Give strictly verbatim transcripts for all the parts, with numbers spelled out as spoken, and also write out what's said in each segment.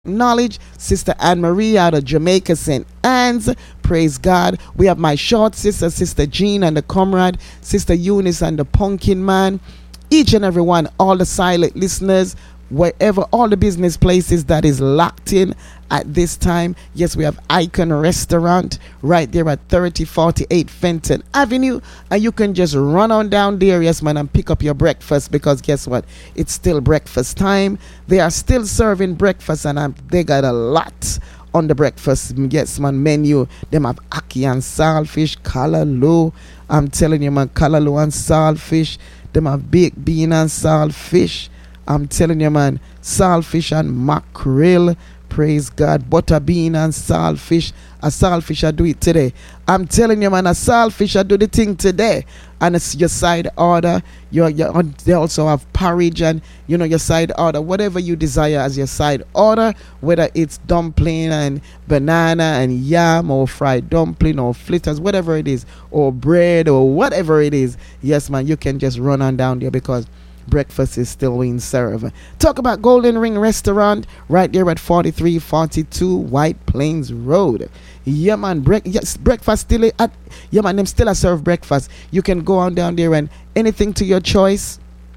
Knowledge, Sister Anne Marie out of Jamaica, Saint Anne's. Praise God. We have my short sister, Sister Jean and the Comrade, Sister Eunice and the Pumpkin Man. Each and every one, all the silent listeners, wherever, all the business places that is locked in at this time. Yes, we have Icon Restaurant right there at thirty forty-eight Fenton Avenue, and you can just run on down there, yes man, and pick up your breakfast, because guess what, it's still breakfast time. They are still serving breakfast, and I'm, they got a lot on the breakfast, yes man, menu. Them have ackee and saltfish, callaloo. I'm telling you man, callaloo and saltfish. Them have baked bean and saltfish. I'm telling you man, saltfish and mackerel. Praise God. Butter bean and saltfish. A saltfish I do it today. I'm telling you man, a saltfish I do the thing today. And it's your side order. Your, your, they also have porridge and, you know, your side order. Whatever you desire as your side order. Whether it's dumpling and banana and yam, or fried dumpling or fritters, whatever it is. Or bread or whatever it is. Yes man, you can just run on down there, because breakfast is still being served. Talk about Golden Ring Restaurant right there at forty-three forty-two White Plains Road. Yeah man, break, yes, breakfast still at, yeah man, them still a serve breakfast. You can go on down there and anything to your choice,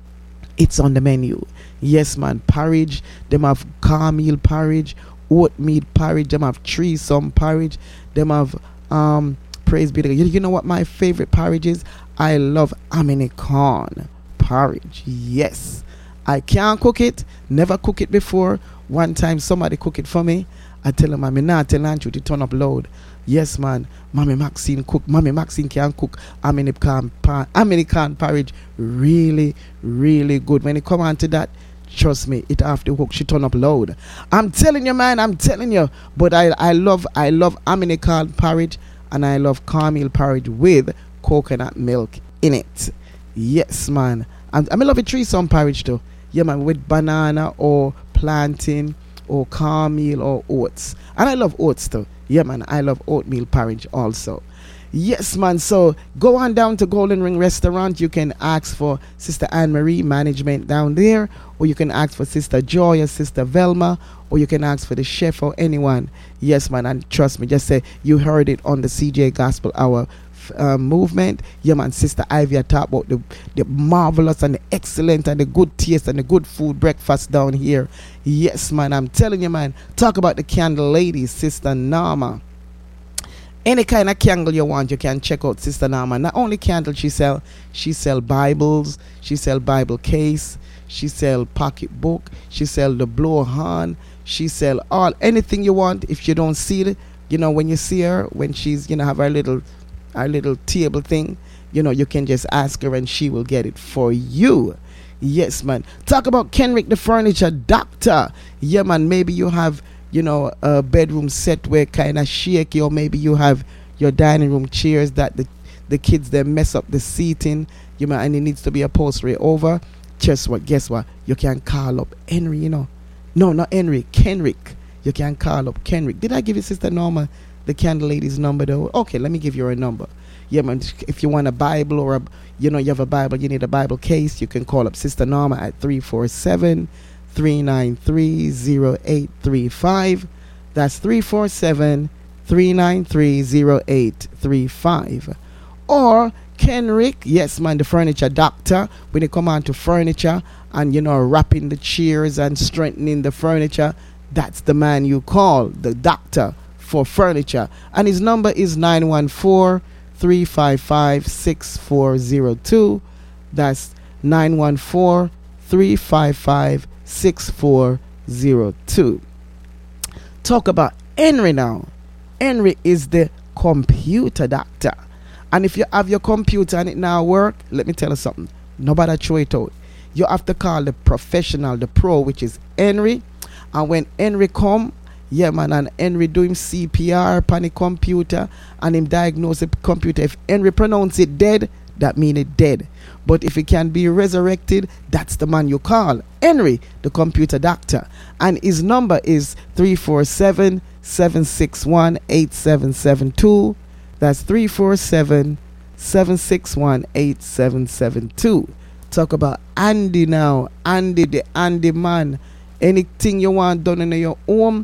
it's on the menu. Yes man, porridge, them have cornmeal porridge, oatmeal porridge, them have tree some porridge, them have um praise be to God. You, you know what my favorite porridge is? I love American porridge. Yes, I can't cook it, never cook it before. One time somebody cook it for me. I tell them, I'm not telling you to turn up loud. Yes man, Mommy Maxine cook. Mommy Maxine can cook American, American porridge really really good. When it come on to that, trust me, it have to cook. She turn up loud. I'm telling you man, I'm telling you. But I, I love I love American porridge, and I love cornmeal porridge with coconut milk in it. Yes man, and I love a tree some porridge too. Yeah man, with banana or plantain or cornmeal or oats. And I love oats too. Yeah man, I love oatmeal porridge also. Yes man, so go on down to Golden Ring Restaurant. You can ask for Sister Anne Marie management down there, or you can ask for Sister Joy or Sister Velma, or you can ask for the chef or anyone. Yes man, and trust me, just say you heard it on the C J Gospel Hour Uh, movement. Yeah man, Sister Ivy talk about the, the marvelous and the excellent and the good taste and the good food breakfast down here. Yes man, I'm telling you man, talk about the candle ladies, Sister Norma. Any kind of candle you want, you can check out Sister Norma. Not only candle she sell, she sell Bibles, she sell Bible case, she sell pocket book, she sell the blow horn, she sell all anything you want. If you don't see it, you know, when you see her, when she's, you know, have her little our little table thing, you know, you can just ask her and she will get it for you. Yes man, talk about Kenrick the furniture doctor. Yeah man, maybe you have, you know, a bedroom set where kind of shaky, or maybe you have your dining room chairs that the the kids they mess up the seating, you know, and it needs to be upholstery over. Just what, guess what, you can call up Henry, you know, no not Henry, Kenrick. You can call up Kenrick. Did I give you Sister Norma the candle lady's number though? Okay, let me give you her number. Yeah man, if you want a Bible, or a, you know, you have a Bible, you need a Bible case, you can call up Sister Norma at three four seven, three nine three, zero eight three five. That's three four seven, three nine three, zero eight three five. Or Kenrick, yes man, the furniture doctor. When it come on to furniture and, you know, wrapping the chairs and strengthening the furniture, that's the man you call, the doctor for furniture. And his number is nine one four, three five five, six four zero two. That's nine one four, three five five, six four zero two. Talk about Henry now. Henry is the computer doctor. And if you have your computer and it now work, let me tell you something, nobody throw it out. You have to call the professional, the pro, which is Henry. And when Henry come, yeah man, and Henry do him C P R upon the computer and him diagnose the computer. If Henry pronounce it dead, that mean it dead. But if it can be resurrected, that's the man you call, Henry, the computer doctor. And his number is three four seven, seven six one, eight seven seven two. That's three four seven, seven six one, eight seven seven two. Talk about Andy now. Andy, the Andy man. anything you want done in your home,